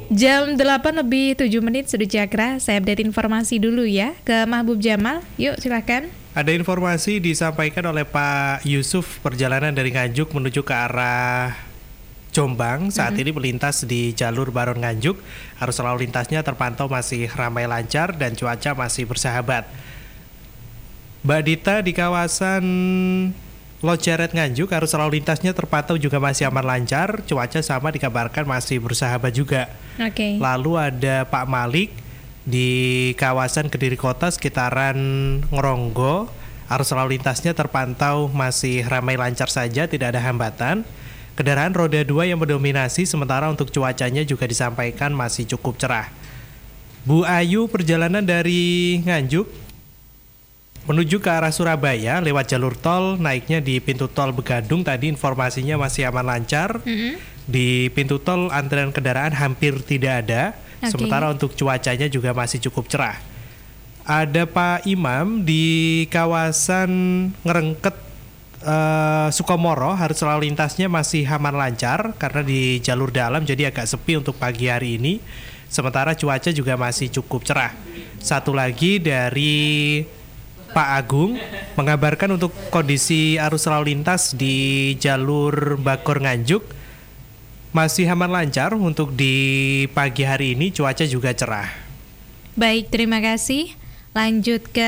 Jam 8 lebih 7 menit sudah Cakra. Saya update informasi dulu ya ke Mahbub Jamal. Yuk silakan. Ada informasi disampaikan oleh Pak Yusuf, perjalanan dari Nganjuk menuju ke arah Jombang saat ini melintas di jalur Baron Nganjuk. Arus lalu lintasnya terpantau masih ramai lancar dan cuaca masih bersahabat. Mbak Dita, di kawasan Loceret Nganjuk, arus lalu lintasnya terpantau juga masih aman lancar, cuaca sama dikabarkan masih bersahabat juga. Oke. Lalu ada Pak Malik di kawasan Kediri Kota sekitaran Ngeronggo, arus lalu lintasnya terpantau masih ramai lancar saja, tidak ada hambatan. Kendaraan roda 2 yang mendominasi, sementara untuk cuacanya juga disampaikan masih cukup cerah. Bu Ayu, perjalanan dari Nganjuk menuju ke arah Surabaya lewat jalur tol, naiknya di pintu tol Begadung tadi informasinya masih aman lancar. Di pintu tol antrian kendaraan hampir tidak ada. Sementara untuk cuacanya juga masih cukup cerah. Ada Pak Imam di kawasan Ngerengket Sukomoro, harus lalu lintasnya masih aman lancar karena di jalur dalam jadi agak sepi untuk pagi hari ini. Sementara cuaca juga masih cukup cerah. Satu lagi dari Pak Agung mengabarkan untuk kondisi arus lalu lintas di jalur Bakor Nganjuk masih aman lancar untuk di pagi hari ini, cuaca juga cerah. Baik, terima kasih. Lanjut ke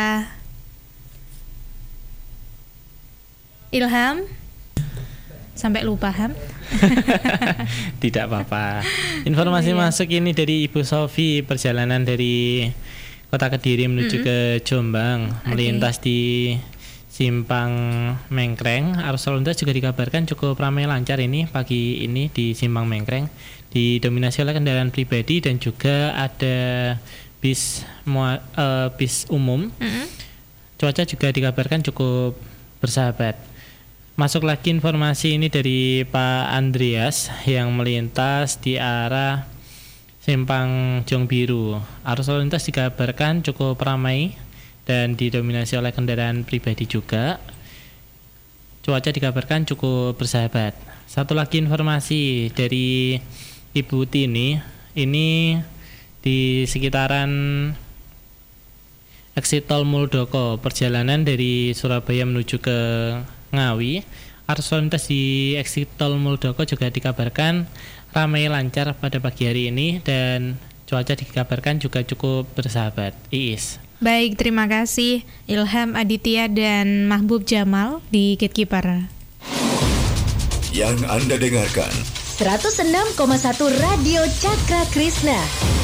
Ilham. Sampai lupa Ham. Tidak apa-apa. Informasi masuk ini dari Ibu Sofi, perjalanan dari Kota Kediri menuju ke Jombang, melintas di Simpang Mengkreng. Arus lalu lintas juga dikabarkan cukup ramai lancar ini pagi ini di Simpang Mengkreng, didominasi oleh kendaraan pribadi dan juga ada bis umum. Cuaca juga dikabarkan cukup bersahabat. Masuk lagi informasi ini dari Pak Andreas yang melintas di arah Simpang Jong Biru. Arus lalu lintas dikabarkan cukup ramai dan didominasi oleh kendaraan pribadi juga. Cuaca dikabarkan cukup bersahabat. Satu lagi informasi dari Ibu Tini, ini di sekitaran exit tol Muldoko, perjalanan dari Surabaya menuju ke Ngawi. Arus lalu lintas di exit tol Muldoko juga dikabarkan ramai lancar pada pagi hari ini dan cuaca dikabarkan juga cukup bersahabat. Iis. Baik, terima kasih Ilham Aditya dan Mahbub Jamal di Gatekeeper. Yang Anda dengarkan 106,1 Radio Cakra Krishna.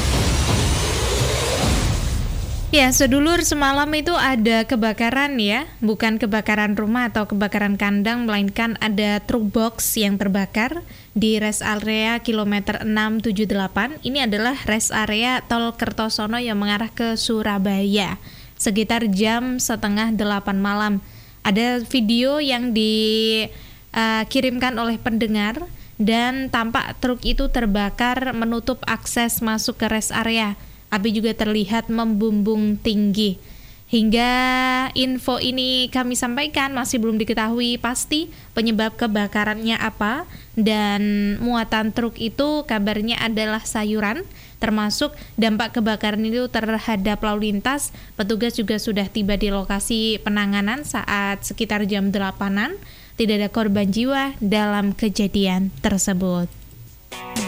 Ya, sedulur, semalam itu ada kebakaran ya, bukan kebakaran rumah atau kebakaran kandang, melainkan ada truk box yang terbakar di rest area kilometer 678. Ini adalah rest area tol Kertosono yang mengarah ke Surabaya, sekitar jam 7:30 malam. Ada video yang dikirimkan oleh pendengar dan tampak truk itu terbakar menutup akses masuk ke rest area. Api juga terlihat membumbung tinggi. Hingga info ini kami sampaikan masih belum diketahui pasti penyebab kebakarannya apa, dan muatan truk itu kabarnya adalah sayuran, termasuk dampak kebakaran itu terhadap lalu lintas. Petugas juga sudah tiba di lokasi penanganan saat sekitar jam 8-an. Tidak ada korban jiwa dalam kejadian tersebut.